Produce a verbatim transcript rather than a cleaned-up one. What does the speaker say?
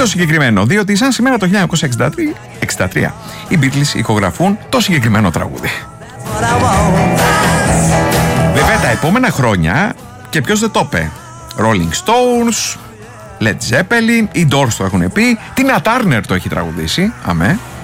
το συγκεκριμένο, διότι σαν σήμερα το χίλια εννιακόσια εξήντα τρία οι Beatles ηχογραφούν το συγκεκριμένο τραγούδι. Βέβαια τα επόμενα χρόνια, και ποιος δεν το είπε, Rolling Stones, Led Zeppelin, οι Doors το έχουν πει, Tina Turner το έχει τραγουδήσει, αμέ.